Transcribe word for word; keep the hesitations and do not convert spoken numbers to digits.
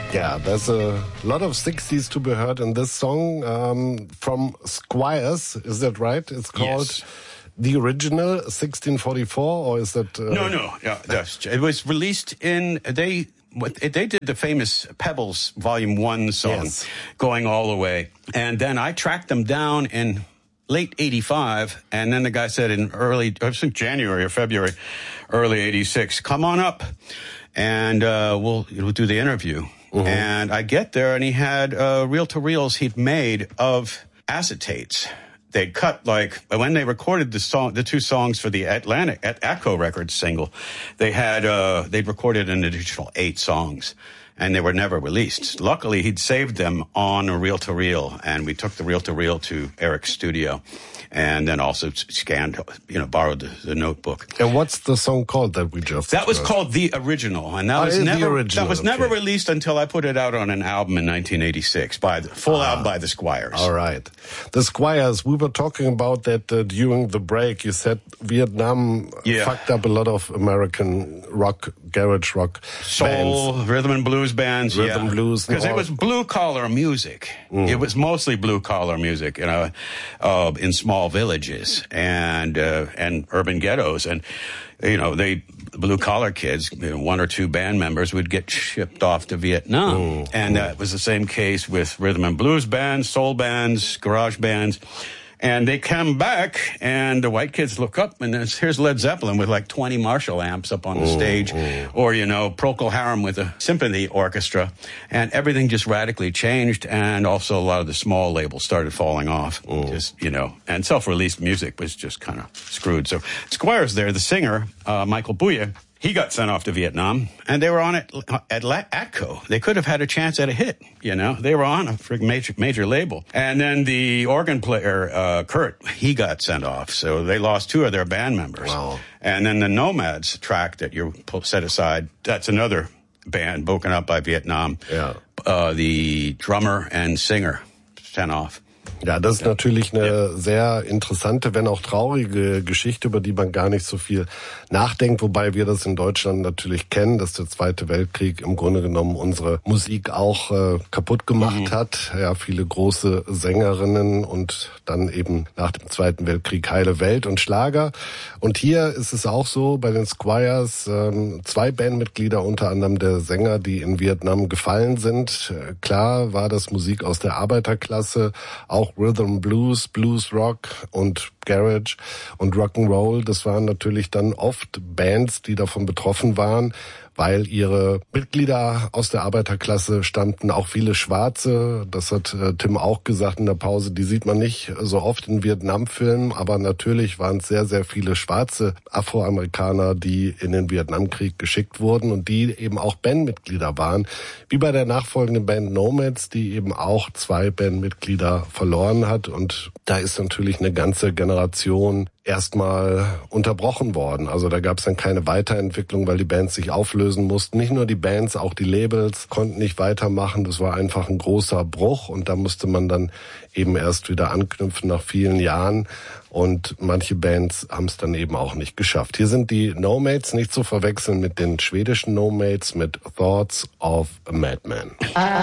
Yeah, there's a lot of sixties to be heard in this song um, from Squires. Is that right? It's called yes. The Original, sixteen forty-four, or is that... Uh... No, no. no it was released in... They they did the famous Pebbles Volume one song, yes. Going All the Way. And then I tracked them down in late eighty-five, and then the guy said in early, I think January or February, early eighty-six, come on up, and uh, we'll, we'll do the interview. Mm-hmm. And I get there, and he had uh, reel-to-reels he'd made of acetates. They'd cut, like, when they recorded the song, the two songs for the Atlantic, at Atco Records single, they had, uh, they'd recorded an additional eight songs, and they were never released. Luckily, he'd saved them on a reel-to-reel, and we took the reel-to-reel to Eric's studio, and then also scanned, you know, borrowed the, the notebook. And what's the song called that we just That was heard? Called The Original, and that oh, was never original, that was okay. never released until I put it out on an album in nineteen eighty-six, by the full ah, album by the Squires. All right. The Squires, we were talking about that uh, during the break. You said Vietnam yeah. fucked up a lot of American rock, garage rock Soul, bands. rhythm and blues bands. Rhythm yeah. blues. Because it was blue-collar music. Mm. It was mostly blue-collar music, you know, uh, in small villages and uh, and urban ghettos. And, you know, they blue-collar kids, you know, one or two band members would get shipped off to Vietnam. Mm. And that uh, was the same case with rhythm and blues bands, soul bands, garage bands. And they come back, and the white kids look up, and here's Led Zeppelin with like twenty Marshall amps up on the stage, mm. or, you know, Procol Harum with a symphony orchestra, and everything just radically changed, and also a lot of the small labels started falling off, mm. just, you know, and self-released music was just kind of screwed. So Squires there, the singer, uh, Michael Bublé, he got sent off to Vietnam, and they were on it at Atco. They could have had a chance at a hit, you know. They were on a major, major label. And then the organ player, uh, Kurt, he got sent off. So they lost two of their band members. Wow. And then the Nomads track that you set aside, that's another band broken up by Vietnam. Yeah. Uh, the drummer and singer sent off. Ja, das ist natürlich eine sehr interessante, wenn auch traurige Geschichte, über die man gar nicht so viel nachdenkt, wobei wir das in Deutschland natürlich kennen, dass der Zweite Weltkrieg im Grunde genommen unsere Musik auch äh, kaputt gemacht mhm. hat. Ja, viele große Sängerinnen und dann eben nach dem Zweiten Weltkrieg heile Welt und Schlager. Und hier ist es auch so, bei den Squires, ähm, zwei Bandmitglieder, unter anderem der Sänger, die in Vietnam gefallen sind. Äh, klar war das Musik aus der Arbeiterklasse, auch Rhythm Blues, Blues Rock und Garage und Rock'n'Roll. Das waren natürlich dann oft Bands, die davon betroffen waren, weil ihre Mitglieder aus der Arbeiterklasse stammten, auch viele Schwarze. Das hat äh, Tim auch gesagt in der Pause. Die sieht man nicht so oft in Vietnam-Filmen, aber natürlich waren es sehr, sehr viele schwarze Afroamerikaner, die in den Vietnamkrieg geschickt wurden und die eben auch Bandmitglieder waren. Wie bei der nachfolgenden Band Nomads, die eben auch zwei Bandmitglieder verloren hat. Und da ist natürlich eine ganze Generation erstmal unterbrochen worden. Also da gab es dann keine Weiterentwicklung, weil die Bands sich auflösen mussten. Nicht nur die Bands, auch die Labels konnten nicht weitermachen. Das war einfach ein großer Bruch und da musste man dann eben erst wieder anknüpfen nach vielen Jahren. Und manche Bands haben es dann eben auch nicht geschafft. Hier sind die Nomads, nicht zu verwechseln mit den schwedischen Nomads, mit Thoughts of a Madman.